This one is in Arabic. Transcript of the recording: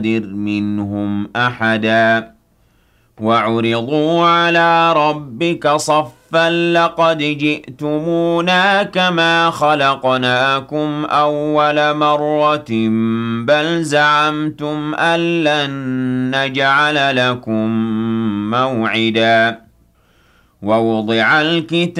منهم أحدا وعرضوا على ربك صفا لقد جئتمونا كما خلقناكم أول مرة بل زعمتم أن لن نجعل لكم موعدا ووضع الكتاب